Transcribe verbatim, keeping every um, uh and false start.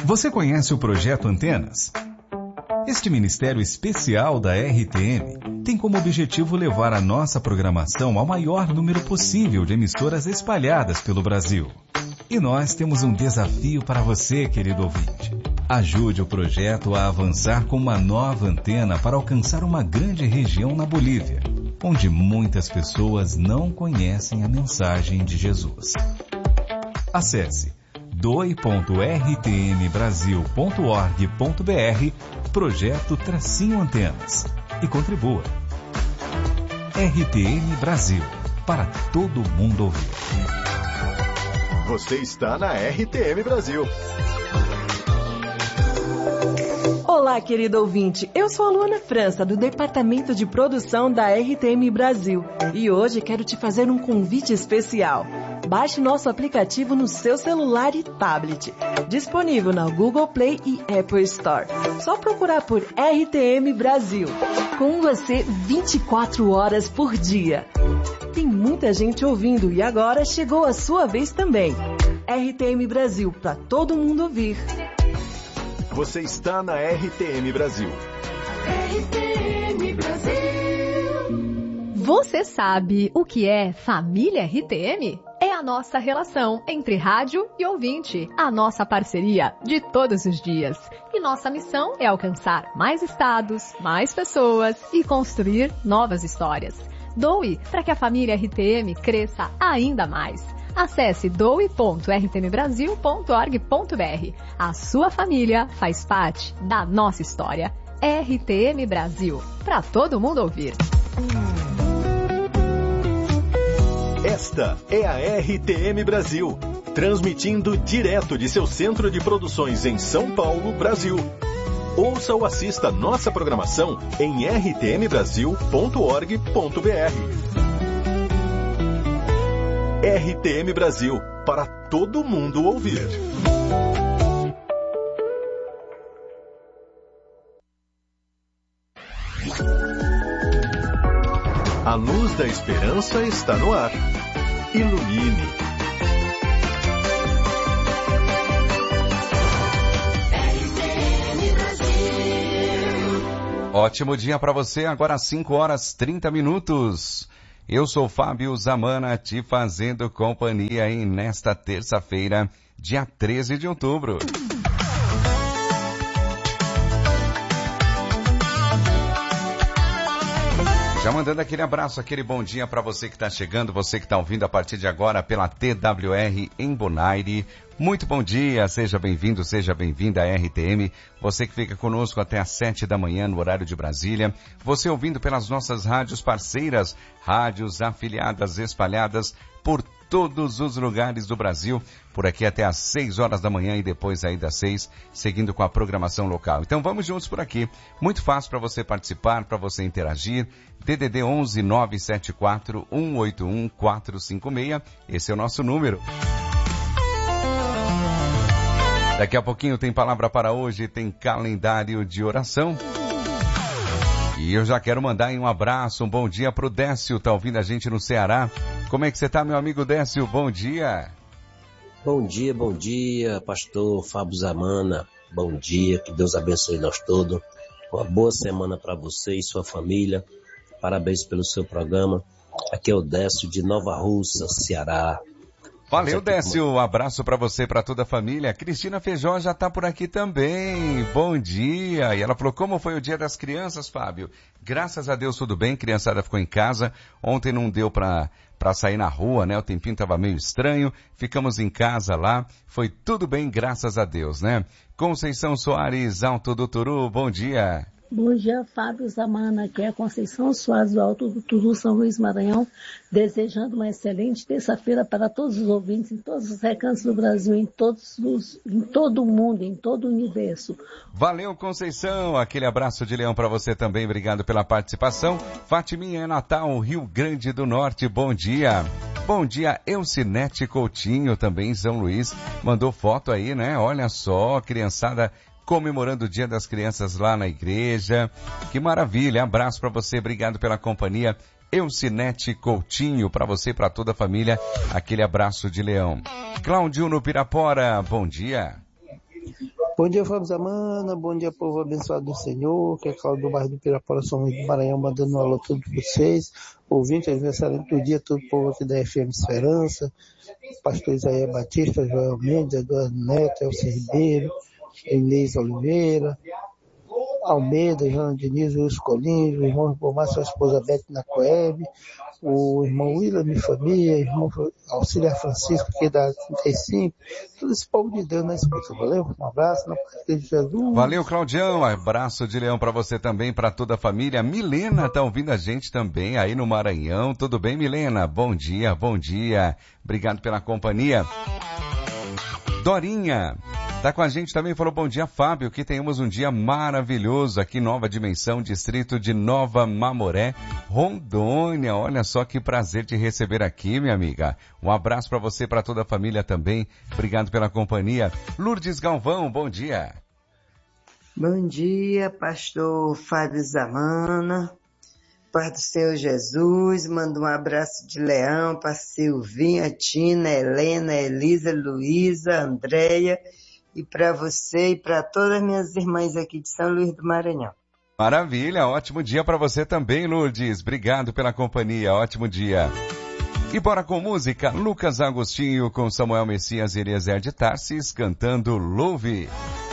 Você conhece o Projeto Antenas? Este ministério especial da R T M tem como objetivo levar a nossa programação ao maior número possível de emissoras espalhadas pelo Brasil. E nós temos um desafio para você, querido ouvinte. Ajude o projeto a avançar com uma nova antena para alcançar uma grande região na Bolívia, onde muitas pessoas não conhecem a mensagem de Jesus. Acesse doe ponto r t m brasil ponto org ponto b r Projeto Tracinho Antenas e contribua. R T M Brasil, para todo mundo ouvir. Você está na R T M Brasil. Olá, querido ouvinte. Eu sou a Luana França, do Departamento de Produção da R T M Brasil. E hoje quero te fazer um convite especial. Baixe nosso aplicativo no seu celular e tablet. Disponível na Google Play e Apple Store. Só procurar por R T M Brasil. Com você vinte e quatro horas por dia. Tem muita gente ouvindo e agora chegou a sua vez também. R T M Brasil, para todo mundo ouvir. Você está na R T M Brasil. R T M Brasil. Você sabe o que é família R T M? É a nossa relação entre rádio e ouvinte, a nossa parceria de todos os dias. E nossa missão é alcançar mais estados, mais pessoas e construir novas histórias. Doe para que a família R T M cresça ainda mais. Acesse doe ponto r t m brasil ponto org ponto b r. A sua família faz parte da nossa história. R T M Brasil, para todo mundo ouvir. Esta é a R T M Brasil, transmitindo direto de seu centro de produções em São Paulo, Brasil. Ouça ou assista nossa programação em r t m brasil ponto org ponto b r. R T M Brasil, para todo mundo ouvir. A luz da esperança está no ar. Ilumine. Ótimo dia para você, agora às cinco horas e trinta minutos. Eu sou Fábio Zamana, te fazendo companhia em nesta terça-feira, dia treze de outubro. Já mandando aquele abraço, aquele bom dia para você que está chegando, você que está ouvindo a partir de agora pela T W R em Bonaire. Muito bom dia, seja bem-vindo, seja bem-vinda à R T M. Você que fica conosco até às sete da manhã no horário de Brasília. Você ouvindo pelas nossas rádios parceiras, rádios afiliadas espalhadas por todos os lugares do Brasil, por aqui até às seis horas da manhã e depois aí das seis, seguindo com a programação local. Então vamos juntos por aqui. Muito fácil para você participar, para você interagir. D D D onze nove sete quatro um oito um quatro cinco seis, esse é o nosso número. Daqui a pouquinho tem palavra para hoje, tem calendário de oração. E eu já quero mandar um abraço, um bom dia pro Décio, tá ouvindo a gente no Ceará. Como é que você tá, meu amigo Décio? Bom dia. Bom dia, bom dia, pastor Fábio Zamana. Bom dia, que Deus abençoe nós todos. Uma boa semana para você e sua família. Parabéns pelo seu programa. Aqui é o Décio de Nova Russa, Ceará. Valeu, Décio. Um abraço para você, para toda a família. Cristina Feijó já tá por aqui também. Bom dia. E ela falou, como foi o dia das crianças, Fábio? Graças a Deus tudo bem, criançada ficou em casa. Ontem não deu para para sair na rua, né? O tempinho tava meio estranho. Ficamos em casa lá. Foi tudo bem, graças a Deus, né? Conceição Soares, Alto do Turu, bom dia. Bom dia, Fábio Zamana, aqui é a Conceição Soares do Alto do Turu, São Luís Maranhão, desejando uma excelente terça-feira para todos os ouvintes em todos os recantos do Brasil, em, todos os, em todo o mundo, em todo o universo. Valeu, Conceição, aquele abraço de leão para você também, obrigado pela participação. Fatiminha é Natal, Rio Grande do Norte, bom dia. Bom dia, Eucinete Coutinho, também em São Luís, mandou foto aí, né? Olha só, criançada comemorando o Dia das Crianças lá na igreja. Que maravilha, abraço para você, obrigado pela companhia. Eucinete Coutinho, para você e para toda a família, aquele abraço de leão. Claudio no Pirapora, bom dia. Bom dia, Fábio Zamana, bom dia, povo abençoado do Senhor, que é Cláudio do bairro do Pirapora, São Luís do Maranhão, mandando um alô a todos vocês, ouvinte, aniversário do dia, todo o povo aqui da F M Esperança, pastor Isaías Batista, Joel Mendes, Eduardo Neto, Elcio Ribeiro, Inês Oliveira, Almeida, João Diniz, Wilson Colinho, o irmão Bomar, sua esposa Beth na Coeb, o irmão William e família, o irmão Auxília Francisco, aqui da trinta e cinco, todo esse povo de Deus na escuta. Valeu? Um abraço, na paz de Jesus. Valeu, Claudião. Abraço de leão para você também, para toda a família. Milena tá ouvindo a gente também aí no Maranhão. Tudo bem, Milena? Bom dia, bom dia. Obrigado pela companhia. Dorinha tá com a gente também, falou bom dia, Fábio, que tenhamos um dia maravilhoso aqui, Nova Dimensão, distrito de Nova Mamoré, Rondônia. Olha só que prazer te receber aqui, minha amiga. Um abraço para você, para toda a família também. Obrigado pela companhia. Lourdes Galvão, bom dia. Bom dia, pastor Fábio Zamana. Paz do Senhor Jesus, manda um abraço de leão para Silvinha, Tina, Helena, Elisa, Luísa, Andréia, e para você e para todas as minhas irmãs aqui de São Luís do Maranhão. Maravilha, ótimo dia para você também, Lourdes. Obrigado pela companhia, ótimo dia. E bora com música, Lucas Agostinho com Samuel Messias e Eliezer de Tarsis cantando Louve.